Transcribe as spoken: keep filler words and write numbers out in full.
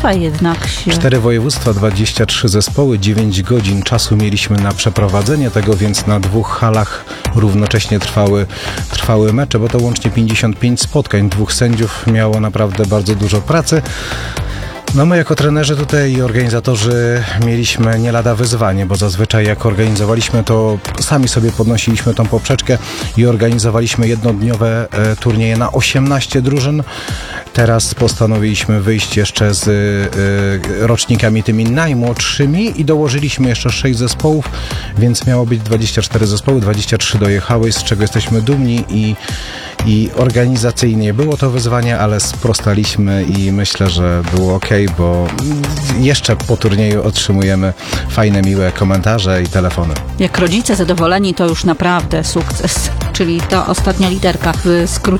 województwa jednak się... Cztery województwa, dwadzieścia trzy zespoły, dziewięć godzin czasu mieliśmy na przeprowadzenie tego, więc na dwóch halach równocześnie trwały, trwały mecze, bo to łącznie pięćdziesiąt pięć spotkań. Dwóch sędziów miało naprawdę bardzo dużo pracy. No my jako trenerzy tutaj i organizatorzy mieliśmy nie lada wyzwanie, bo zazwyczaj jak organizowaliśmy, to sami sobie podnosiliśmy tą poprzeczkę i organizowaliśmy jednodniowe e, turnieje na osiemnaście drużyn. Teraz postanowiliśmy wyjść jeszcze z e, rocznikami tymi najmłodszymi i dołożyliśmy jeszcze sześć zespołów, więc miało być dwadzieścia cztery zespoły, dwadzieścia trzy dojechały, z czego jesteśmy dumni i, i organizacyjnie było to wyzwanie, ale sprostaliśmy i myślę, że było ok, bo jeszcze po turnieju otrzymujemy fajne, miłe komentarze i telefony. Jak rodzice zadowoleni, to już naprawdę sukces. Czyli ta ostatnia literka w skrócie